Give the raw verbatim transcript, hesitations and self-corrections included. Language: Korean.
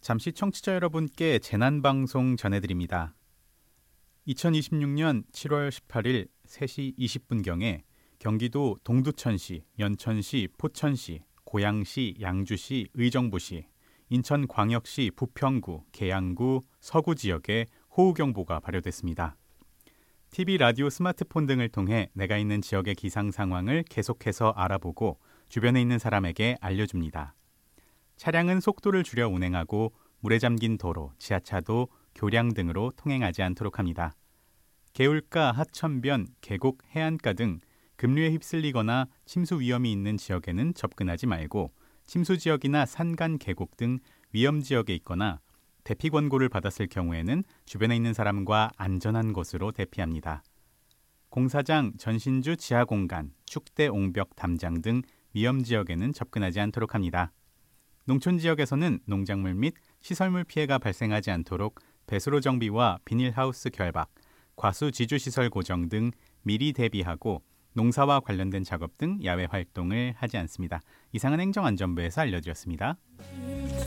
잠시 청취자 여러분께 재난방송 전해드립니다. 이천이십육 년 칠월 십팔일 세 시 이십 분경에 경기도 동두천시, 연천시, 포천시, 고양시, 양주시, 의정부시, 인천광역시 부평구, 계양구, 서구 지역에 호우경보가 발효됐습니다. 티비, 라디오, 스마트폰 등을 통해 내가 있는 지역의 기상 상황을 계속해서 알아보고 주변에 있는 사람에게 알려줍니다. 차량은 속도를 줄여 운행하고 물에 잠긴 도로, 지하차도, 교량 등으로 통행하지 않도록 합니다. 개울가, 하천변, 계곡, 해안가 등 급류에 휩쓸리거나 침수 위험이 있는 지역에는 접근하지 말고 침수 지역이나 산간, 계곡 등 위험 지역에 있거나 대피 권고를 받았을 경우에는 주변에 있는 사람과 안전한 곳으로 대피합니다. 공사장, 전신주 지하공간, 축대, 옹벽, 담장 등 위험 지역에는 접근하지 않도록 합니다. 농촌 지역에서는 농작물 및 시설물 피해가 발생하지 않도록 배수로 정비와 비닐하우스 결박, 과수 지주시설 고정 등 미리 대비하고 농사와 관련된 작업 등 야외 활동을 하지 않습니다. 이상은 행정안전부에서 알려드렸습니다.